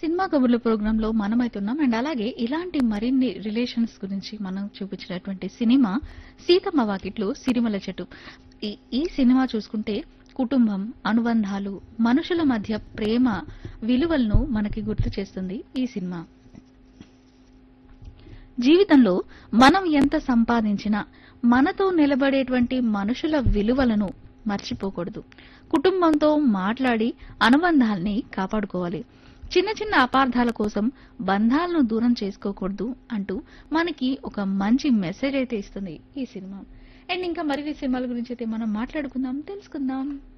Cinema కబుర్ల ప్రోగ్రాంలో మనమైతున్నాం and అలాగే ఇలాంటి మరిన్ని రిలేషన్స్ గురించి మనం చూపించినటువంటి సినిమా సీతమ్మ వాకిట్లో సిరిమల చెట్టు. ఈ సినిమా చూసుకుంటే కుటుంబం, అనుబంధాలు, మనుషుల మధ్య ప్రేమ విలువలను మనకి గుర్తు చేస్తుంది ఈ సినిమా. జీవితంలో మనం ఎంత సంపాదించినా మనతో నిలబడేటువంటి మనుషుల విలువలను మర్చిపోకూడదు. కుటుంబంతో మాట్లాడి అనుబంధాల్ని కాపాడుకోవాలి. చిన్న చిన్న అపార్థాల కోసం బంధాలను దూరం చేసుకోకూడదు అంటూ మనకి ఒక మంచి మెసేజ్ అయితే ఇస్తుంది ఈ సినిమా. అండ్ ఇంకా మరిన్ని సినిమాల గురించి అయితే మనం మాట్లాడుకుందాం, తెలుసుకుందాం.